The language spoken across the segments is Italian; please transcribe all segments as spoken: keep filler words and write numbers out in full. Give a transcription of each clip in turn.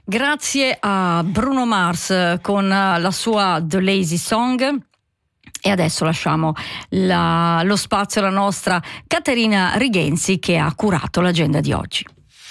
Grazie a Bruno Mars con la sua The Lazy Song. E adesso lasciamo la, lo spazio alla nostra Caterina Righenzi, che ha curato l'agenda di oggi.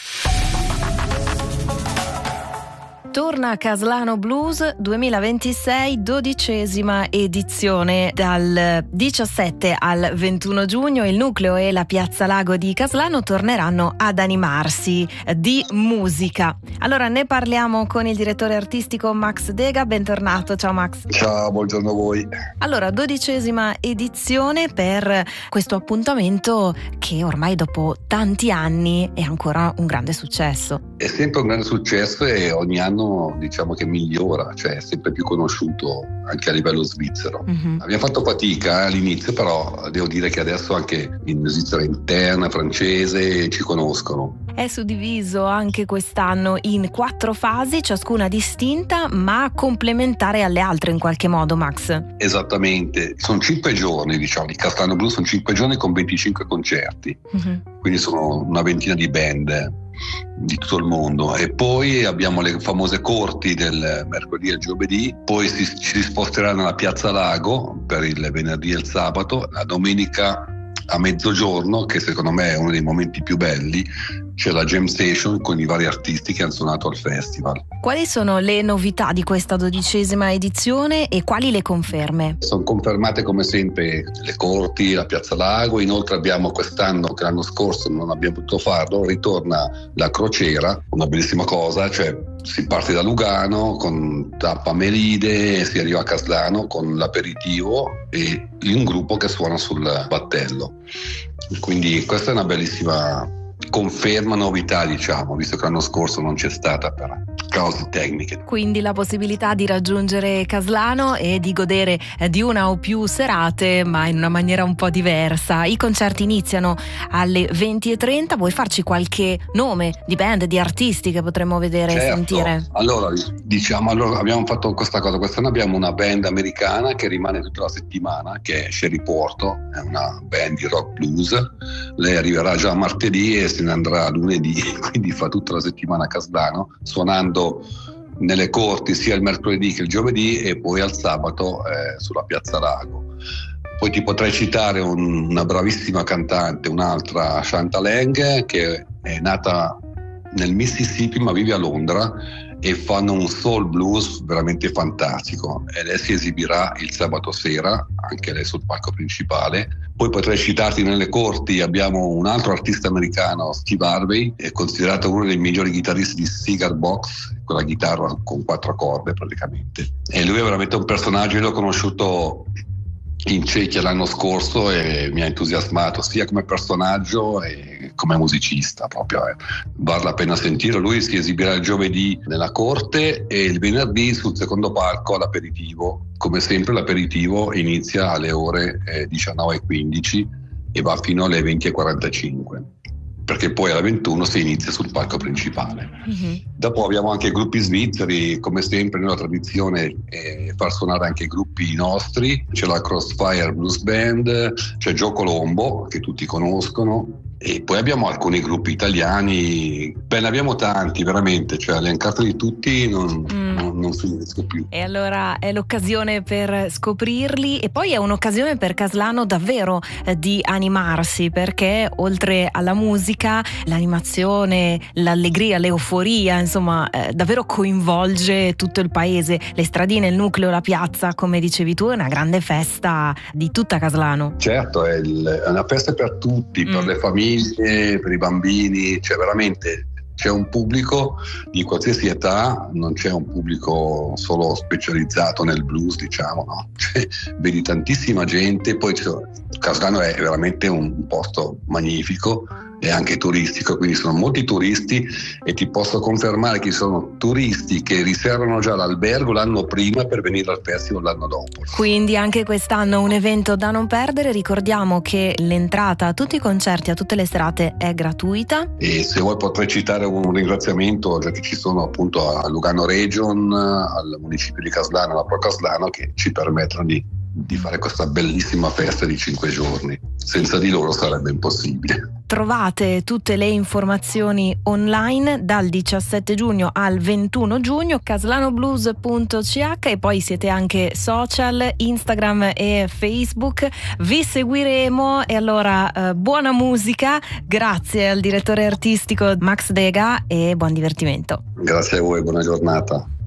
Torna Caslano Blues duemilaventisei, dodicesima edizione. Dal diciassette al ventuno giugno il nucleo e la Piazza Lago di Caslano torneranno ad animarsi di musica. Allora ne parliamo con il direttore artistico Max Dega. Bentornato, ciao Max. Ciao, buongiorno a voi. Allora, dodicesima edizione per questo appuntamento che ormai dopo tanti anni è ancora un grande successo. È sempre un grande successo e ogni anno diciamo che migliora, cioè è sempre più conosciuto anche a livello svizzero. Mm-hmm. Abbiamo fatto fatica all'inizio, però devo dire che adesso anche in Svizzera interna, francese, ci conoscono. È suddiviso anche quest'anno in quattro fasi, ciascuna distinta ma complementare alle altre in qualche modo, Max. Esattamente, sono cinque giorni, diciamo, di Caslano Blues sono cinque giorni con venticinque concerti, mm-hmm. quindi sono una ventina di band di tutto il mondo, e poi abbiamo le famose corti del mercoledì e il giovedì, poi si, ci sposteranno alla Piazza Lago per il venerdì e il sabato, la domenica a mezzogiorno, che secondo me è uno dei momenti più belli, c'è la jam station con i vari artisti che hanno suonato al festival. Quali sono le novità di questa dodicesima edizione e quali le conferme? Sono confermate come sempre le corti, la Piazza Lago, inoltre abbiamo quest'anno, che l'anno scorso non abbiamo potuto farlo, ritorna la crociera, una bellissima cosa, cioè si parte da Lugano con tappa Meride e si arriva a Caslano con l'aperitivo e un gruppo che suona sul battello. Quindi questa è una bellissima conferma, novità, diciamo, visto che l'anno scorso non c'è stata per cause tecniche. Quindi la possibilità di raggiungere Caslano e di godere di una o più serate, ma in una maniera un po' diversa. I concerti iniziano alle venti e trenta. Vuoi farci qualche nome di band, di artisti che potremmo vedere certo. e sentire? Allora, diciamo, allora abbiamo fatto questa cosa. Quest'anno abbiamo una band americana che rimane tutta la settimana, che è Sherry Porto, è una band di rock blues. Lei arriverà già martedì e se ne andrà lunedì, quindi fa tutta la settimana a Caslano, suonando nelle corti sia il mercoledì che il giovedì e poi al sabato eh, sulla Piazza Lago. Poi ti potrei citare un, una bravissima cantante, un'altra, Chantal Lang, che è nata nel Mississippi ma vive a Londra, e fanno un soul blues veramente fantastico, e lei si esibirà il sabato sera, anche lei sul palco principale. Poi potrei citarti nelle corti, abbiamo un altro artista americano, Steve Harvey, è considerato uno dei migliori chitarristi di Cigar Box, con la chitarra con quattro corde praticamente, e lui è veramente un personaggio. Io l'ho conosciuto in Cechia l'anno scorso e mi ha entusiasmato sia come personaggio e come musicista proprio, eh. Vale la pena sentire. Lui si esibirà il giovedì nella corte e il venerdì sul secondo palco all'aperitivo. Come sempre l'aperitivo inizia alle ore eh, diciannove e quindici e va fino alle venti e quarantacinque, perché poi alle ventuno si inizia sul palco principale. Mm-hmm. Dopo abbiamo anche gruppi svizzeri, come sempre nella tradizione è far suonare anche i gruppi nostri. C'è la Crossfire Blues Band, c'è Gio Colombo, che tutti conoscono, e poi abbiamo alcuni gruppi italiani. Beh, ne abbiamo tanti veramente, cioè elencarli tutti non, mm. non, non finisco più. E allora è l'occasione per scoprirli, e poi è un'occasione per Caslano davvero eh, di animarsi, perché oltre alla musica, l'animazione, l'allegria, l'euforia, insomma eh, davvero coinvolge tutto il paese. Le stradine, il nucleo, la piazza, come dicevi tu, è una grande festa di tutta Caslano. Certo, è, il, è una festa per tutti, mm. per le famiglie, per i bambini, cioè veramente c'è un pubblico di qualsiasi età, non c'è un pubblico solo specializzato nel blues, diciamo, no? Cioè, vedi tantissima gente. Poi Caslano è veramente un posto magnifico e anche turistico, quindi sono molti turisti, e ti posso confermare che sono turisti che riservano già l'albergo l'anno prima per venire al festival l'anno dopo. Quindi anche quest'anno un evento da non perdere. Ricordiamo che l'entrata a tutti i concerti, a tutte le serate, è gratuita. E se vuoi potrei citare un ringraziamento, già che ci sono appunto a Lugano Region, al municipio di Caslano, alla Pro Caslano, che ci permettono di di fare questa bellissima festa di cinque giorni. Senza di loro sarebbe impossibile. Trovate tutte le informazioni online dal diciassette giugno al ventuno giugno, caslanoblues punto c h, e poi siete anche social, Instagram e Facebook. Vi seguiremo e allora eh, buona musica, grazie al direttore artistico Max Dega e buon divertimento. Grazie a voi, buona giornata.